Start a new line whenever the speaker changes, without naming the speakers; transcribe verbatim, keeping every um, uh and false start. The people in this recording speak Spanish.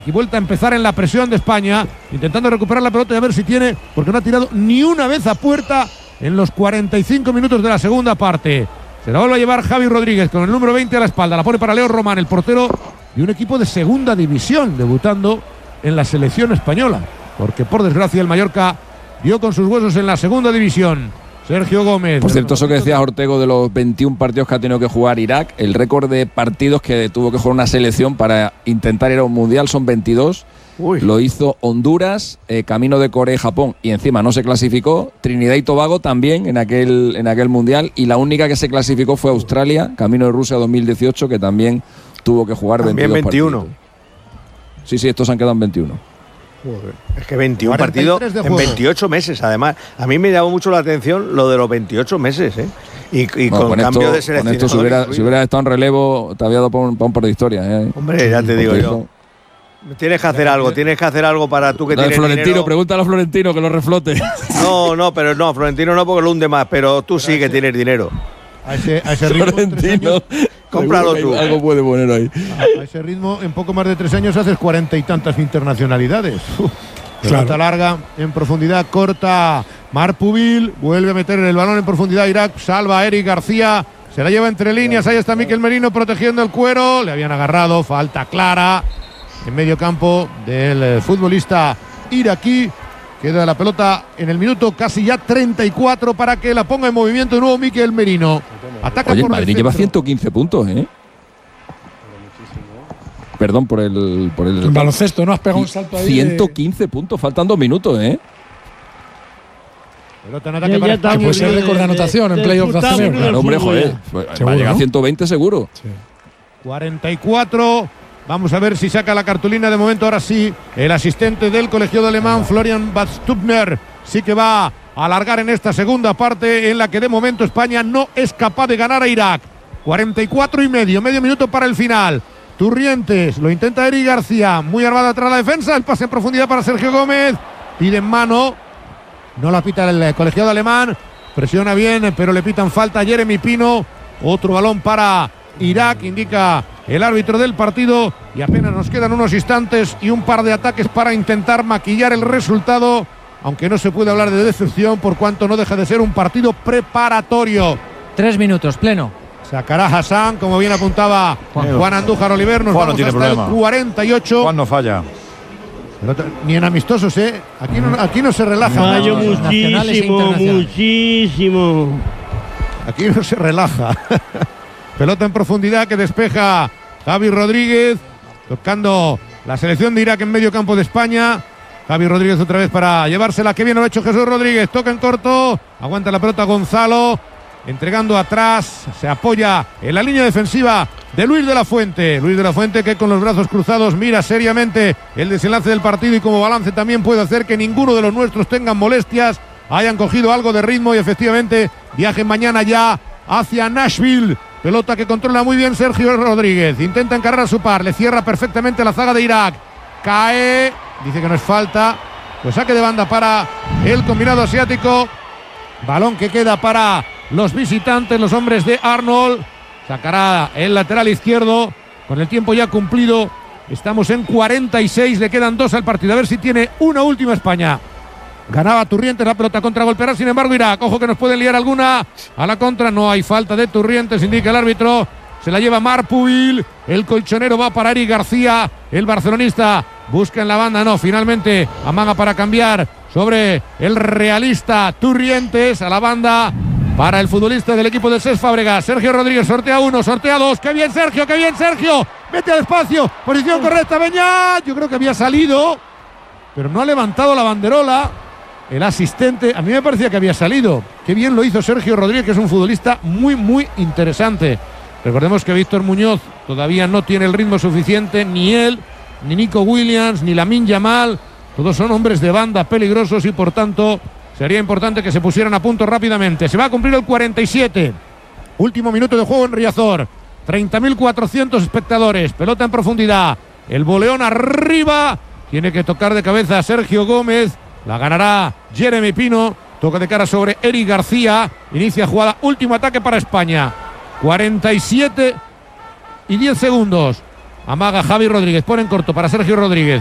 Y vuelta a empezar en la presión de España, intentando recuperar la pelota y a ver si tiene, porque no ha tirado ni una vez a puerta en los cuarenta y cinco minutos de la segunda parte. Se la vuelve a llevar Javi Rodríguez con el número veinte a la espalda. La pone para Leo Román, el portero de un equipo de segunda división, debutando en la selección española. Porque por desgracia el Mallorca dio con sus huesos en la segunda división. Sergio Gómez.
Por cierto, eso que decías, Ortego, de los veintiún partidos que ha tenido que jugar Irak, el récord de partidos que tuvo que jugar una selección para intentar ir a un mundial son veintidós. Uy. Lo hizo Honduras, eh, camino de Corea y Japón, y encima no se clasificó. Trinidad y Tobago también en aquel, en aquel mundial, y la única que se clasificó fue Australia, camino de Rusia dos mil dieciocho, que también tuvo que jugar
también
veintidós
veintiuno.
partidos. Sí, sí, estos han quedado en veintiuno.
Joder, es que veintiún partidos en veintiocho meses, además. A mí me llamó mucho la atención lo de los veintiocho meses, ¿eh? Y, y
bueno,
con,
con
cambio
esto,
de selección.
Con esto, si hubiera, si hubiera estado en relevo, te había dado para un, para un par de historias, ¿eh?
Hombre, ya te digo yo. Tienes que hacer algo, tienes que hacer algo para tú que
no,
tienes
Florentino,
dinero.
Pregúntale a Florentino que lo reflote.
No, no, pero no, Florentino no, porque lo hunde más, pero tú sí que tienes dinero.
A ese, a ese ritmo,
Florentino,
cómpralo tú.
Algo puede poner ahí.
A, a ese ritmo, en poco más de tres años haces cuarenta y tantas internacionalidades. Uf. Pelota claro. Larga, en profundidad, corta. Marpubil vuelve a meter el balón en profundidad. Irak salva a Eric García. Se la lleva entre líneas. Ahí está Miquel Merino protegiendo el cuero. Le habían agarrado. Falta clara en medio campo del futbolista iraquí. Queda la pelota en el minuto casi ya treinta y cuatro para que la ponga en movimiento de nuevo Miquel Merino. Ataca
Oye,
por
Madrid lleva ciento quince puntos, ¿eh? Perdón por el, por el.
En baloncesto, ¿no? Has pegado un salto ahí.
ciento quince de... puntos, faltan dos minutos, ¿eh?
Pelota en ataque para España.
Puede ser récord de anotación en playoff de A C B.
Claro, hombre, joder. Va a llegar a ciento veinte seguro.
Sí.
cuarenta y cuatro. Vamos a ver si saca la cartulina. De momento, ahora sí, el asistente del colegiado alemán, Florian Badstubner, sí que va a alargar en esta segunda parte, en la que de momento España no es capaz de ganar a Irak. cuarenta y cuatro y medio, medio minuto para el final. Turrientes, lo intenta Eric García, muy armada atrás la defensa, el pase en profundidad para Sergio Gómez, pide en mano, no la pita el colegiado alemán, presiona bien, pero le pitan falta a Jeremy Pino. Otro balón para Irak, indica el árbitro del partido, y apenas nos quedan unos instantes y un par de ataques para intentar maquillar el resultado, aunque no se puede hablar de decepción por cuanto no deja de ser un partido preparatorio.
Tres minutos, pleno.
Sacará Hassan, como bien apuntaba Juan, Juan Andújar Oliver. Nos
Juan
vamos
no tiene
hasta
problema.
el cuarenta y ocho.
Juan no falla.
Ni en amistosos, ¿eh? Aquí no, aquí no se relaja.
Fallo muchísimo, muchísimo.
Aquí no se relaja. Pelota en profundidad que despeja Javi Rodríguez, tocando la selección de Irak en medio campo de España. Javi Rodríguez otra vez para llevársela. Que bien lo ha hecho Jesús Rodríguez. Toca en corto. Aguanta la pelota Gonzalo. Entregando atrás, se apoya en la línea defensiva de Luis de la Fuente. Luis de la Fuente, que con los brazos cruzados mira seriamente el desenlace del partido, y como balance también puede hacer que ninguno de los nuestros tengan molestias, hayan cogido algo de ritmo y efectivamente viajen mañana ya hacia Nashville. Pelota que controla muy bien Sergio Rodríguez. Intenta encargar a su par, le cierra perfectamente la zaga de Irak. Cae, dice que no es falta. Pues saque de banda para el combinado asiático. Balón que queda para los visitantes, los hombres de Arnold. Sacará el lateral izquierdo con el tiempo ya cumplido. Estamos en cuarenta y seis, le quedan dos al partido. A ver si tiene una última España. Ganaba Turrientes, la pelota contragolpeará, sin embargo Irak. Ojo que nos pueden liar alguna a la contra. No hay falta de Turrientes, indica el árbitro. Se la lleva Marpubil. El colchonero va para Eric García. El barcelonista busca en la banda. No, finalmente amaga para cambiar sobre el realista Turrientes. A la banda para el futbolista del equipo de Cesc Fábregas. Sergio Rodríguez sortea uno, sortea dos. ¡Qué bien Sergio, qué bien Sergio! Vete al espacio, posición correcta, Beñat. Yo creo que había salido, pero no ha levantado la banderola el asistente. A mí me parecía que había salido. Qué bien lo hizo Sergio Rodríguez, que es un futbolista muy, muy interesante. Recordemos que Víctor Muñoz todavía no tiene el ritmo suficiente, ni él, ni Nico Williams, ni Lamine Yamal. Todos son hombres de banda peligrosos y por tanto sería importante que se pusieran a punto rápidamente. Se va a cumplir el cuarenta y siete. Último minuto de juego en Riazor. treinta mil cuatrocientos espectadores. Pelota en profundidad. El boleón arriba. Tiene que tocar de cabeza a Sergio Gómez. La ganará Jeremy Pino. Toca de cara sobre Eric García. Inicia jugada. Último ataque para España. cuarenta y siete y diez segundos. Amaga Javi Rodríguez. Pone en corto para Sergio Rodríguez.